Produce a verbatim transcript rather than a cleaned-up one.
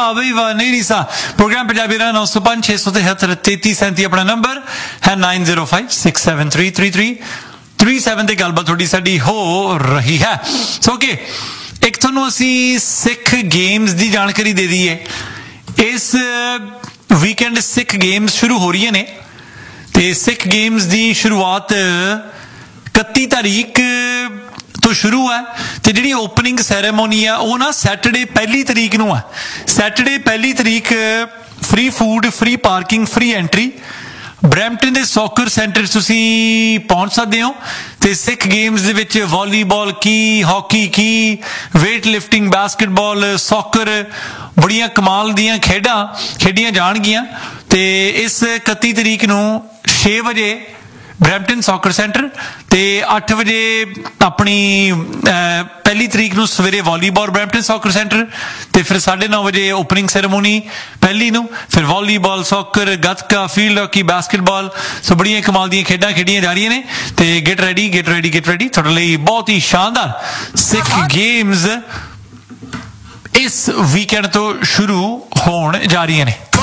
वाह बई वाह नहीं रीसा प्रोग्राम पंजाबी रहा नौ सौ पांच छे सौ तिहत्तर तेती सैंती अपना नंबर है nine zero five six seven three three three three seven ते गलबात थोड़ी साडी हो रही है सो ओके एक थोनों असी सिख गेम्स दी जानकारी दे दी है इस वीकेंड सिख गेम्स शुरू हो रही ने ते सिख गेम्स दी शुरुआत इकत्ती तारीख तो शुरू है तो जी ओपनिंग सैरेमोनी है वह ना सैटरडे पहली तरीक नूं है सैटरडे पहली तरीक free food free parking free entry Brampton के सॉकर सेंटर तुसी पहुंच सकते हो तो सिख गेम्स दे विच वॉलीबॉल की हॉकी की वेट लिफ्टिंग बास्केटबॉल सॉकर बड़ियां कमाल दियां खेडां खेडियां जाणगियां ते इस इकत्ती तरीक नूं छे बजे ब्रैम्पटन सॉकर सेंटर ते अठ बजे अपनी पहली तरीक नूं सवेरे वॉलीबॉल ब्रैम्पटन सॉकर सेंटर ते फिर साढ़े नौ बजे ओपनिंग सैरेमोनी पहली नूं फिर वॉलीबॉल सॉकर गतका फील्ड हॉकी बास्केटबॉल सो बड़ियां कमाल दियां खेडां खेडियां जा रही ने ते get ready get ready get ready तुहाडे लई बहुत ही शानदार सिख गेम्स इस वीकेंड तो शुरू होण जा रही ने।